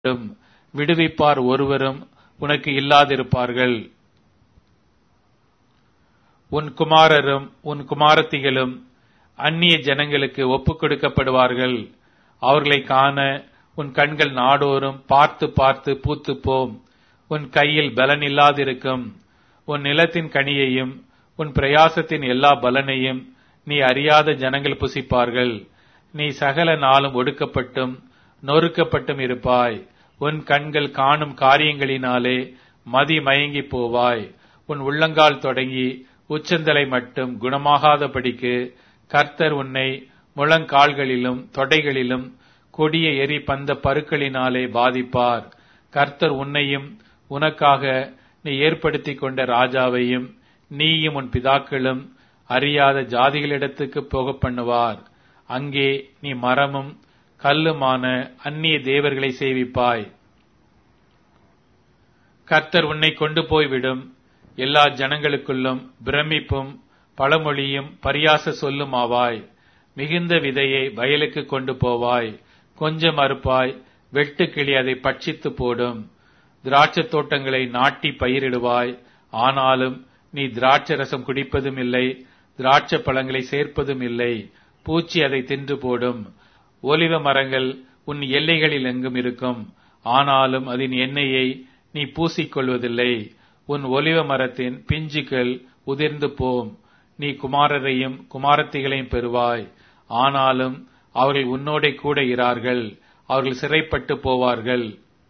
விடுவிப்பார் ஒருவரும் உனக்கு இல்லாதிருப்பார்கள். உன் குமாரரும் உன் குமாரத்திகளும் அந்நிய ஜனங்களுக்கு ஒப்புக் கொடுக்கப்படுவார்கள். அவர்களை காண உன் கண்கள் நாடோறும் பார்த்து பார்த்து பூத்துப்போம். உன் கையில் பலன் இல்லாதிருக்கும். உன் நிலத்தின் கனியையும் உன் பிரயாசத்தின் எல்லா பலனையும் நீ அறியாத ஜனங்கள் புசிப்பார்கள். நீ சகல நாளும் ஒடுக்கப்பட்டும் நொறுக்கப்பட்டும் இருப்பாய். உன் கண்கள் காணும் காரியங்களினாலே மதி மயங்கி போவாய். உன் உள்ளங்கால் தொடங்கி உச்சந்தலை மட்டும் குணமாகாதபடிக்கு கர்த்தர் உன்னை முழங்கால்களிலும் தொடைகளிலும் கொடிய எரி பந்த பருக்களினாலே பாதிப்பார். கர்த்தர் உன்னையும் உனக்காக நீ ஏற்படுத்திக் கொண்ட ராஜாவையும் நீயும் உன் பிதாக்களும் அறியாத ஜாதிகளிடத்துக்கு போக பண்ணுவார். அங்கே நீ மரமும் கல்லுமான அந்நிய தேவர்களை சேவிப்பாய். கர்த்தர் உன்னை கொண்டு போய்விடும் எல்லா ஜனங்களுக்குள்ளும் பிரமிப்பும் பழமொழியும் பரியாச சொல்லும் ஆவாய். மிகுந்த விதையை வயலுக்கு கொண்டு போவாய். கொஞ்சம் அறுப்பாய், வெட்டுக்கிளி அதை பட்சித்து போடும். திராட்சை தோட்டங்களை நாட்டி பயிரிடுவாய். ஆனாலும் நீ திராட்சை ரசம் குடிப்பதும் இல்லை, திராட்சை பழங்களை சேர்ப்பதும் இல்லை. பூச்சி அதை தின்று போடும். ஒலிவ மரங்கள் உன் எல்லைகளில் எங்கும் இருக்கும். ஆனாலும் அதன் எண்ணெயை நீ பூசிக்கொள்வதில்லை. உன் ஒலிவ மரத்தின் பிஞ்சுகள் உதிர்ந்து போம். நீ குமாரரையும் குமாரத்திகளையும் பெறுவாய். ஆனாலும் அவர்கள் உன்னோட கூட இரார்கள். அவர்கள் சிறைப்பட்டு போவார்கள்.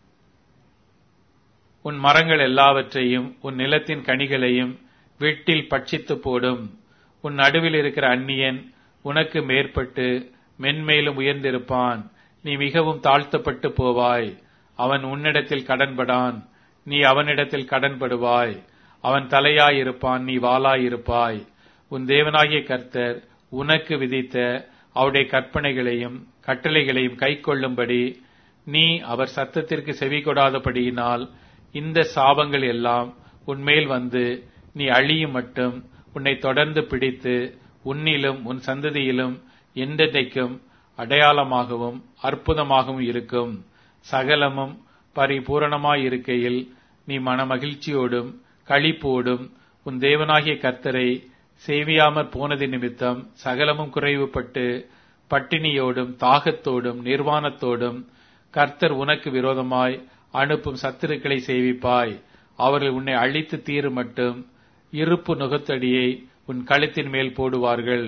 உன் மரங்கள் எல்லாவற்றையும் உன் நிலத்தின் கனிகளையும் வீட்டில் பட்சித்து போடும். உன் நடுவில் இருக்கிற அந்நியன் உனக்கு மேற்பட்டு மென்மேலும் உயர்ந்திருப்பான். நீ மிகவும் தாழ்த்தப்பட்டு போவாய். அவன் உன்னிடத்தில் கடன்படான், நீ அவனிடத்தில் கடன்படுவாய். அவன் தலையாயிருப்பான், நீ வாளாயிருப்பாய். உன் தேவனாகிய கர்த்தர் உனக்கு விதித்த அவருடைய கற்பனைகளையும் கட்டளைகளையும் கைக்கொள்ளும்படி நீ அவர் சத்தத்திற்கு செவி கொடாதபடியினால் இந்த சாபங்கள் எல்லாம் உன்மேல் வந்து நீ அழியும் மட்டும் உன்னை தொடர்ந்து பிடித்து உன்னிலும் உன் சந்ததியிலும் என்றென்றைக்கும் அடையாளமாகவும் அற்புதமாகவும் இருக்கும். சகலமும் பரிபூரணமாயிருக்கையில் நீ மனமகிழ்ச்சியோடும் களிப்போடும் உன் தேவனாகிய கர்த்தரை சேவியாமற் போனது நிமித்தம் சகலமும் குறைவுபட்டு பட்டினியோடும் தாகத்தோடும் நிர்வாணத்தோடும் கர்த்தர் உனக்கு விரோதமாய் அனுப்பும் சத்துருக்களை சேவிப்பாய். அவர்கள் உன்னை அழித்து தீரு மட்டும் இருப்பு நுகத்தடியை உன் கழுத்தின் மேல் போடுவார்கள்.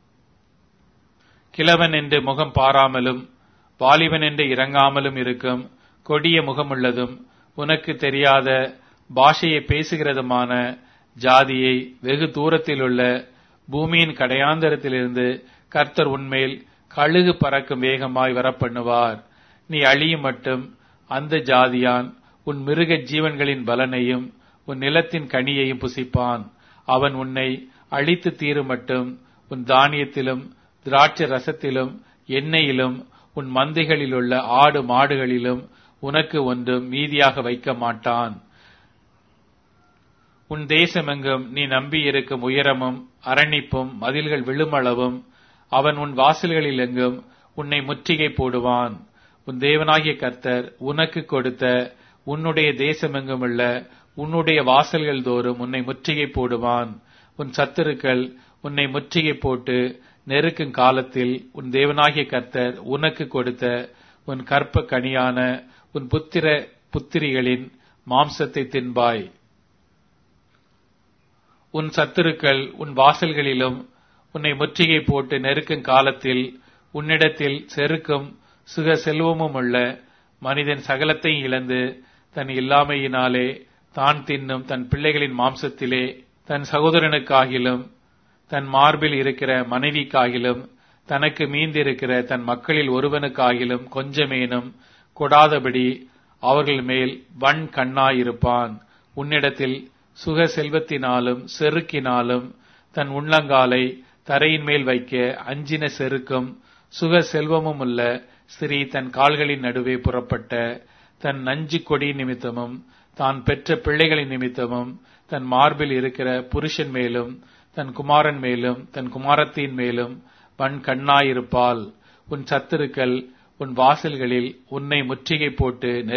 கிழவன் என்று முகம் பாராமலும் வாலிபன் என்று இறங்காமலும் இருக்கும் கொடிய முகமுள்ளதும் உனக்கு தெரியாத பாஷையை பேசுகிறதுமான ஜாதியை வெகு தூரத்திலுள்ள பூமியின் கடையாந்தரத்திலிருந்து கர்த்தர் உன்மேல் கழுகு பறக்கும் வேகமாய் வரப்பண்ணுவார். நீ அழியும் மட்டும் அந்த ஜாதியான் உன் மிருக ஜீவன்களின் பலனையும் உன் நிலத்தின் கனியையும் புசிப்பான். அவன் உன்னை அழித்து தீரு மட்டும் உன் தானியத்திலும் திராட்சை ரசத்திலும் எண்ணெயிலும் உன் மந்தைகளிலுள்ள ஆடு மாடுகளிலும் உனக்கு ஒன்றும் மீதியாக வைக்க மாட்டான். உன் தேசமெங்கும் நீ நம்பியிருக்கும் உயரமும் அரணிப்பும் மதில்கள் விழுமளவும் அவன் உன் வாசல்களில் எங்கும் உன்னை முற்றுகை போடுவான். உன் தேவனாகிய கர்த்தர் உனக்கு கொடுத்த உன்னுடைய தேசமெங்கும் உள்ள உன்னுடைய வாசல்கள் தோறும் உன்னை முற்றுகை போடுவான். உன் சத்துருக்கள் உன்னை முற்றுகை போட்டு நெருக்கும் காலத்தில் உன் தேவனாகிய கர்த்தர் உனக்கு கொடுத்த உன் கற்ப கனியான உன் புத்திர புத்திரிகளின் மாம்சத்தை தின்பாய். உன் சத்துருக்கள் உன் வாசல்களிலும் உன்னை முற்றுகை போட்டு நெருக்கும் காலத்தில் உன்னிடத்தில் செருக்கும் சுக செல்வமும் உள்ள மனிதன் சகலத்தையும் இழந்து தன் இல்லாமையினாலே தான் தின்னும் தன் பிள்ளைகளின் மாம்சத்திலே தன் சகோதரனுக்காகிலும் தன் மார்பில் இருக்கிற மனைவிக்காகிலும் தனக்கு மீந்திருக்கிற தன் மக்களில் ஒருவனுக்காகிலும் கொஞ்சமேனும் கொடாதபடி அவர்கள் மேல் வன் கண்ணாயிருப்பான். உன்னிடத்தில் சுக செல்வத்தினாலும் செருக்கினாலும் தன் உள்ளங்காலை தரையின் மேல் வைக்க அஞ்சின செருக்கும் சுக செல்வமும் உள்ள ஸ்திரீ தன் கால்களின் நடுவே புறப்பட்ட தன் நஞ்சு கொடி நிமித்தமும் தான் பெற்ற பிள்ளைகளின் நிமித்தமும் தன் மார்பில் இருக்கிற புருஷன் மேலும் தன் குமாரன் மேலும் தன் குமாரத்தின் மேலும் வன் கண்ணாயிருப்பாள். உன் சத்துருக்கள் உன் வாசல்களில் உன்னை முற்றுகை போட்டு